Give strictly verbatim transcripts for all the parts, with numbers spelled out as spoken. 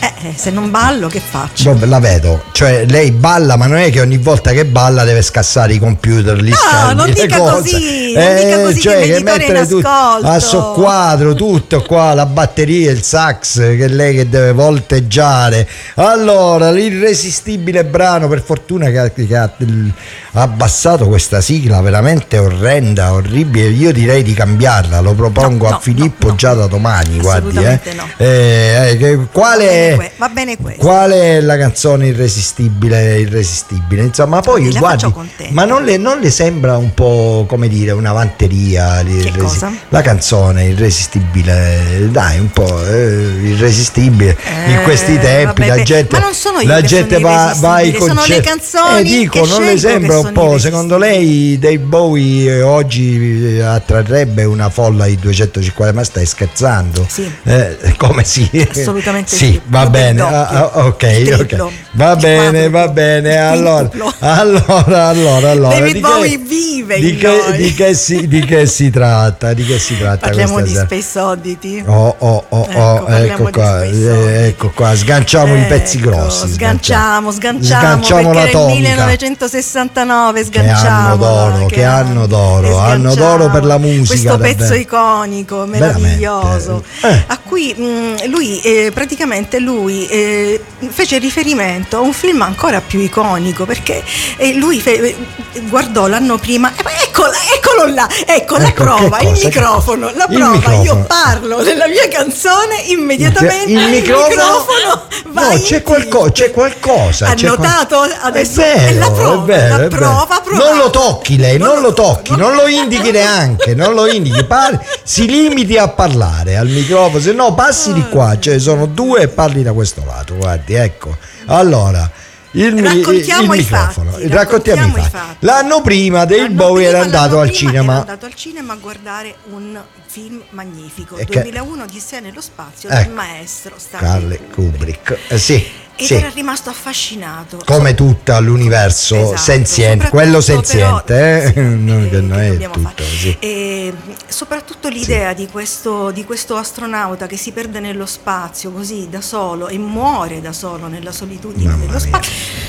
Eh, se non ballo che faccio? Vabbè, la vedo, cioè lei balla, ma non è che ogni volta che balla deve scassare i computer, gli no, schermi, non le dica cose. così, eh, non dica così, cioè, che, che mettere tutto a soqquadro, tutto qua, la batteria, il sax, che lei che deve volteggiare. Allora, l'irresistibile brano, per fortuna che ha, che ha abbassato questa sigla veramente orrenda, orribile. Io direi di cambiarla, lo propongo no, a no, Filippo no, no. già da domani, guardi, eh. No. Eh, eh, che, quale, va bene, que- va bene questo. Qual è la canzone irresistibile, irresistibile? Insomma, poi la guardi, ma non le, non le sembra un po', come dire, una vanteria? Che cosa? La canzone irresistibile, dai, un po' eh, irresistibile eh, in questi tempi. Vabbè, la gente, ma non sono io la che gente sono va, va ai sono concerti. le canzoni eh, dico, che non le sembra un po'? Secondo lei Dave Bowie oggi attrarrebbe una folla di duecentocinquanta? Ma stai scherzando? Sì. Eh, come sì? Assolutamente sì. sì. Va bene, ah, ok, ok. Va bene, va bene. Allora, allora, allora, allora. David di Bowie che, vive di in che, noi. di che si, di che si tratta? Di che si tratta? Parliamo di sera? Space Oddity. Oh, oh, oh, ecco, oh, ecco qua, eh, ecco qua, sganciamo ecco, i pezzi grossi. Sganciamo, sganciamo, sganciamo perché l'atomica. nel millenovecentosessantanove sganciamo. Che anno d'oro, che, che anno d'oro, anno d'oro per la musica. Questo pezzo davvero. iconico, meraviglioso, eh. a cui mh, lui, eh, praticamente lui eh, fece riferimento a un film ancora più iconico, perché eh, lui fe- guardò l'anno prima, eh, eccola, eccolo là, ecco, la ecco, prova, il cosa? microfono, la il prova, microfono. Io parlo della mia canzone, immediatamente il microfono, il microfono va no, c'è, qualco, c'è qualcosa. Ha c'è notato? qual- Adesso è vero, è la prova, è vero, la è prova, vero. Non lo tocchi lei, non, non lo tocchi, no. non lo indichi neanche, non lo indichi, Par- si limiti a parlare al microfono, se no passi di qua, cioè sono due e parli da questo lato, guardi, ecco. Allora, il, raccontiamo il i microfono, fatti, raccontiamo, raccontiamo i fatti. fatti. L'anno prima Dave Bowie era andato al cinema. Era andato al cinema a guardare un film magnifico, e duemilauno Odissea nello spazio, ecco, del maestro Stanley Kubrick. Kubrick. Eh, sì. Ed sì. era rimasto affascinato come so, tutto l'universo esatto, senziente, quello senziente, però, eh? sì, non, che, non che è tutto, sì. E soprattutto l'idea sì. di questo di questo astronauta che si perde nello spazio così da solo e muore da solo nella solitudine Mamma dello mia. spazio.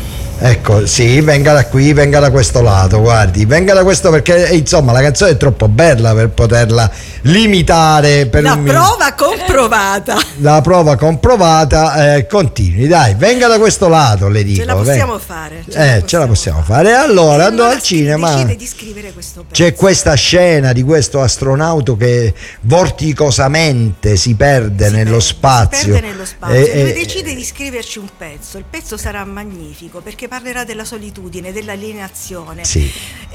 Ecco, sì, venga da qui, venga da questo lato, guardi, venga da questo, perché insomma la canzone è troppo bella per poterla limitare per la un prova comprovata. La prova comprovata, eh, continui, dai, venga da questo lato, le dico. Ce la possiamo venga. fare. Ce eh, la ce la possiamo fare. fare. Allora, andò allora al cinema. Decide di scrivere questo pezzo. C'è questa scena di questo astronauta che vorticosamente si perde, si nello, perde, spazio. si perde nello spazio. E, Lui e, decide di scriverci un pezzo. Il pezzo sarà magnifico perché parlerà della solitudine, dell'alienazione. Sì,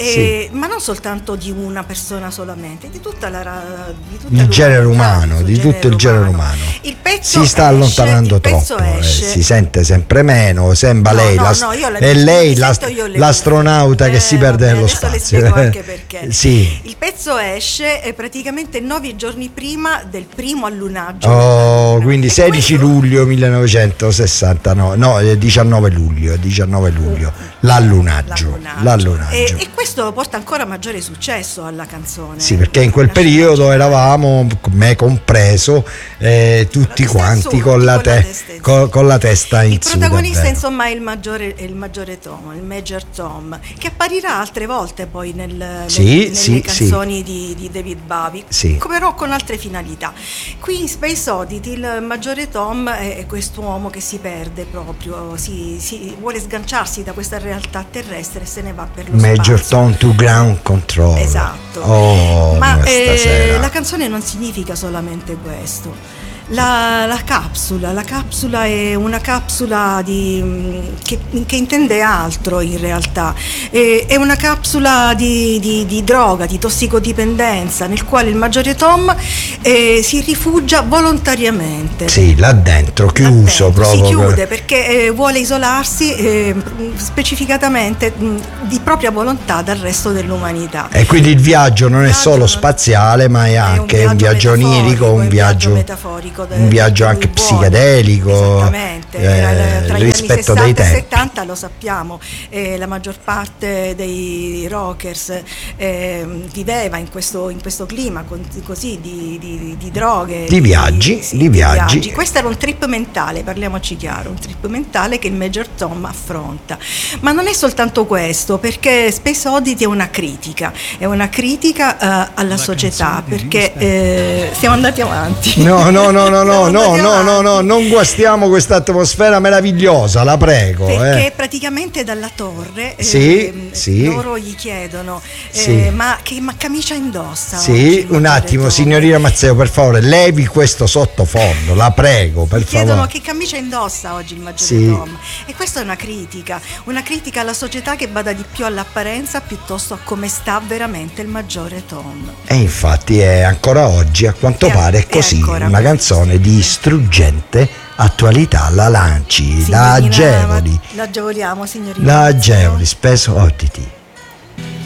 e, sì. Ma non soltanto di una persona solamente, di tutta la di tutta il genere umano, di genere tutto il genere umano. Il pezzo si sta esce, allontanando il pezzo troppo, eh, esce. si sente sempre meno, sembra no, lei no, l'ast- no, io la è dico, lei mi l'ast- sento io le l'astronauta eh, che si perde vabbè, nello adesso spazio. Le spiego anche perché. Sì. Il pezzo esce eh, praticamente nove giorni prima del primo allunaggio. Oh, quindi e sedici questo... luglio millenovecentosessantanove, no, diciannove luglio, diciannove luglio, l'allunaggio, l'allunaggio. l'allunaggio. E, e questo porta ancora maggiore successo alla canzone. Sì, perché in quel periodo eravamo, me compreso, eh, tutti quanti assurdi, con, la con, te- la testa con, con la testa in il su. Il protagonista davvero. insomma è il maggiore, è il maggiore Tom, il Major Tom, che apparirà altre volte poi nel, sì, nel, nelle sì, canzoni sì. Di, di David Bowie, sì. come però con altre finalità. Qui in Space Oddity il maggiore Tom è quest'uomo che si perde proprio, si, si vuole sganciarsi da questa realtà terrestre e se ne va per lo Major spazio. Tom to ground control. Esatto. Oh, ma eh, la canzone non significa solamente questo. La, la capsula, la capsula è una capsula di, che, che intende altro in realtà, è, è una capsula di, di, di droga, di tossicodipendenza, nel quale il maggiore Tom eh, si rifugia volontariamente. Sì, là dentro, chiuso là dentro, proprio. Si chiude perché eh, vuole isolarsi eh, specificatamente mh, di propria volontà dal resto dell'umanità. E quindi il viaggio non il è viaggio solo non spaziale, ma è anche un un viaggio onirico, un, un viaggio, metaforico, un viaggio anche psicedelico, assolutamente, era eh, tra gli rispetto anni dei sessanta e tempi. settanta, lo sappiamo, eh, la maggior parte dei rockers eh, viveva in questo, in questo clima con, così di, di, di droghe, di viaggi, sì, di, di viaggi. viaggi. Questo era un trip mentale, parliamoci chiaro, un trip mentale che il Major Tom affronta. Ma non è soltanto questo, perché Space Oddity è una critica, è una critica uh, alla la società, perché eh, siamo andati avanti. No, no, no, no, no, no, no, no, no, non guastiamo questa atmosfera meravigliosa, la prego. Perché eh. praticamente dalla torre sì, eh, sì. loro gli chiedono eh, sì. ma che ma camicia indossa? Sì, un attimo, Tom? Signorina Mazzeo, per favore, levi questo sottofondo, la prego, per gli favore. Chiedono che camicia indossa oggi il maggiore sì. Tom. E questa è una critica, una critica alla società che bada di più all'apparenza piuttosto a come sta veramente il maggiore Tom. E infatti è ancora oggi, a quanto e pare, è così, è una canzone di struggente attualità, la lanci, signorina, la agevoli. La agevoliamo, signorina. La agevoli, Space Oddity.